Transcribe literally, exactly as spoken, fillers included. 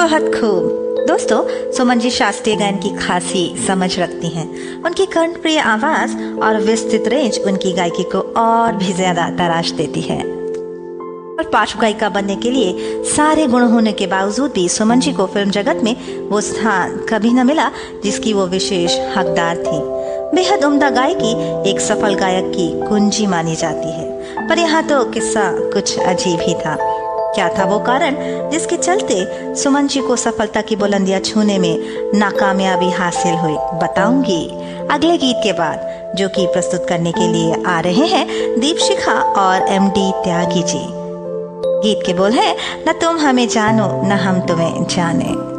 बहुत खूब। दोस्तों, सुमन जी शास्त्रीय गायन की खासी समझ रखती हैं। उनकी कर्णप्रिय आवाज और विस्तृत रेंज उनकी गायकी को और भी ज्यादा तराश देती है। और पार्श्व गायिका बनने के लिए सारे गुण होने के बावजूद भी सुमन जी को फिल्म जगत में वो स्थान कभी न मिला जिसकी वो विशेष हकदार थी। बेहद उम्दा गायकी एक सफल गायक की कुंजी मानी जाती है। पर यहाँ तो किस्सा कुछ अजीब ही था। क्या था वो कारण जिसके चलते सुमन जी को सफलता की बुलंदियां छूने में नाकामयाबी हासिल हुई, बताऊंगी अगले गीत के बाद, जो कि प्रस्तुत करने के लिए आ रहे हैं दीपशिखा और एम डी त्यागी जी। गीत के बोल है, न तुम हमें जानो न हम तुम्हें जाने।